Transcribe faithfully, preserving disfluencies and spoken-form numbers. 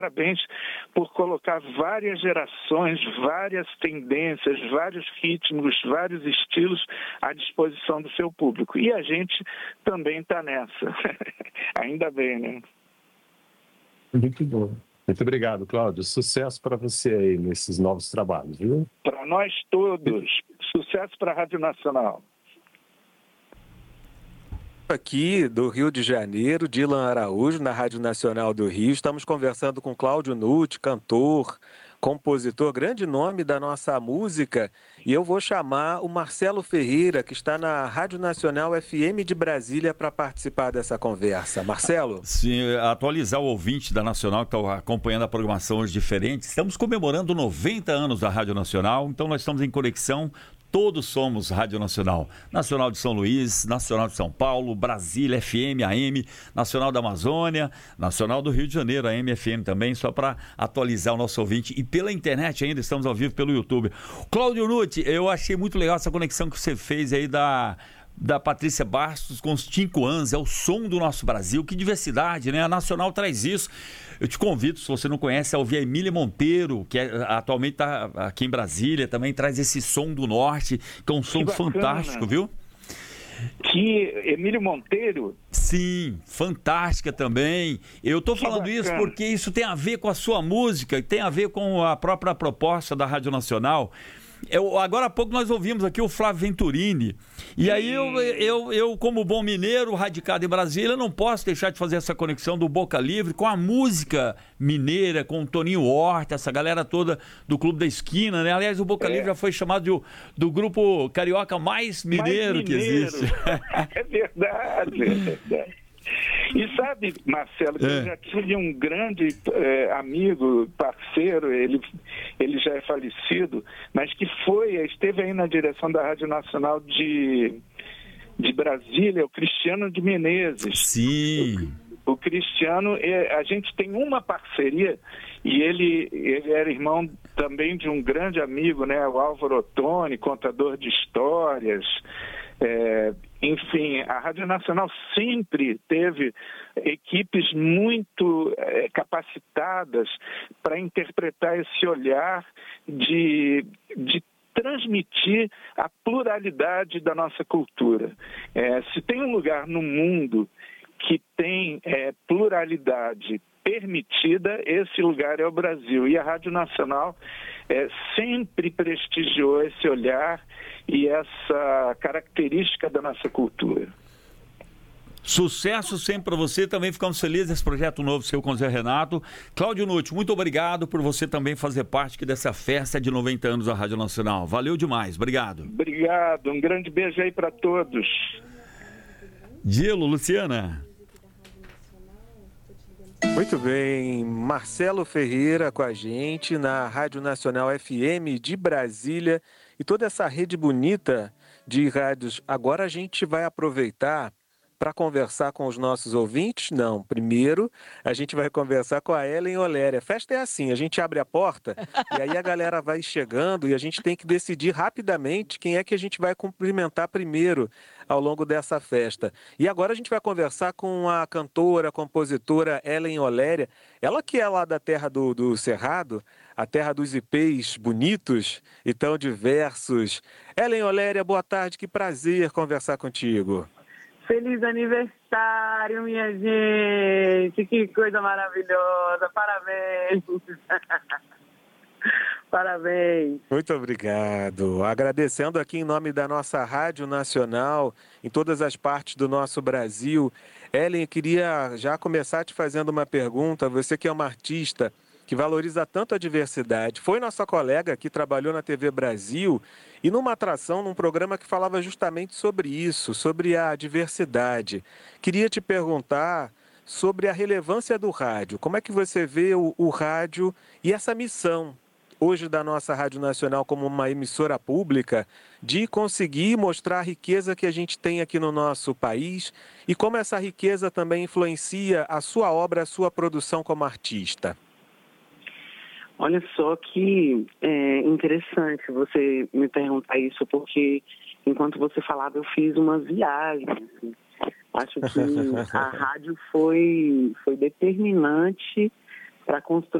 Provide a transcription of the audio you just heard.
Parabéns por colocar várias gerações, várias tendências, vários ritmos, vários estilos à disposição do seu público. E a gente também está nessa. Ainda bem, né? Muito bom. Muito obrigado, Cláudio. Sucesso para você aí nesses novos trabalhos, viu? Para nós todos. Sucesso para a Rádio Nacional. Aqui do Rio de Janeiro, Dilan Araújo, na Rádio Nacional do Rio. Estamos conversando com Cláudio Nutti, cantor, compositor, grande nome da nossa música. E eu vou chamar o Marcelo Ferreira, que está na Rádio Nacional F M de Brasília, para participar dessa conversa. Marcelo? Sim, atualizar o ouvinte da Nacional, que está acompanhando a programação hoje diferente. Estamos comemorando noventa anos da Rádio Nacional, então nós estamos em conexão. Todos somos Rádio Nacional. Nacional de São Luís, Nacional de São Paulo, Brasília, F M, A M, Nacional da Amazônia, Nacional do Rio de Janeiro, A M, F M também, só para atualizar o nosso ouvinte. E pela internet ainda, estamos ao vivo pelo YouTube. Cláudio Nutti, eu achei muito legal essa conexão que você fez aí da... da Patrícia Bastos com os Cinco Anos, é o som do nosso Brasil, que diversidade, né? A Nacional traz isso. Eu te convido, se você não conhece, a ouvir a Emília Monteiro, que é, atualmente está aqui em Brasília, também traz esse som do norte, que é um som fantástico, viu? Que Emília Monteiro? Sim, fantástica também. Eu estou falando bacana. Isso porque isso tem a ver com a sua música, tem a ver com a própria proposta da Rádio Nacional. Eu, agora há pouco nós ouvimos aqui o Flávio Venturini. E aí eu, eu, eu, como bom mineiro, radicado em Brasília, não posso deixar de fazer essa conexão do Boca Livre com a música mineira, com o Toninho Horta, essa galera toda do Clube da Esquina, né? Aliás, o Boca é. Livre já foi chamado de, do grupo carioca mais mineiro, mais mineiro. que existe. É verdade, é verdade. E sabe, Marcelo, que é. eu já tive um grande é, amigo, parceiro, ele, ele já é falecido, mas que foi, esteve aí na direção da Rádio Nacional de, de Brasília, o Cristiano de Menezes. Sim. O, o Cristiano, a gente tem uma parceria, e ele, ele era irmão também de um grande amigo, né, o Álvaro Ottoni, contador de histórias. É, enfim, a Rádio Nacional sempre teve equipes muito é, capacitadas para interpretar esse olhar de, de transmitir a pluralidade da nossa cultura. É, se tem um lugar no mundo que tem é, pluralidade permitida, esse lugar é o Brasil. E a Rádio Nacional é, sempre prestigiou esse olhar e essa característica da nossa cultura. Sucesso sempre para você, também ficamos felizes nesse projeto novo seu com o Zé Renato. Cláudio Nutti, muito obrigado por você também fazer parte aqui dessa festa de noventa anos da Rádio Nacional. Valeu demais, obrigado. Obrigado, um grande beijo aí para todos. Dilo, Luciana. Muito bem, Marcelo Ferreira com a gente na Rádio Nacional F M de Brasília e toda essa rede bonita de rádios. Agora a gente vai aproveitar para conversar com os nossos ouvintes? Não, primeiro a gente vai conversar com a Ellen Oléria. A festa é assim, a gente abre a porta e aí a galera vai chegando e a gente tem que decidir rapidamente quem é que a gente vai cumprimentar primeiro ao longo dessa festa. E agora a gente vai conversar com a cantora, a compositora Ellen Oléria, ela que é lá da terra do, do Cerrado, a terra dos ipês bonitos e tão diversos. Ellen Oléria, boa tarde, que prazer conversar contigo. Feliz aniversário, minha gente! Que coisa maravilhosa! Parabéns! Parabéns! Muito obrigado. Agradecendo aqui em nome da nossa Rádio Nacional, em todas as partes do nosso Brasil. Ellen, eu queria já começar te fazendo uma pergunta. Você que é uma artista que valoriza tanto a diversidade, foi nossa colega que trabalhou na T V Brasil e numa atração, num programa que falava justamente sobre isso, sobre a diversidade. Queria te perguntar sobre a relevância do rádio. Como é que você vê o, o rádio e essa missão hoje da nossa Rádio Nacional como uma emissora pública de conseguir mostrar a riqueza que a gente tem aqui no nosso país e como essa riqueza também influencia a sua obra, a sua produção como artista? Olha só que é interessante você me perguntar isso, porque enquanto você falava eu fiz uma viagem. Assim. Acho que a rádio foi, foi determinante para construir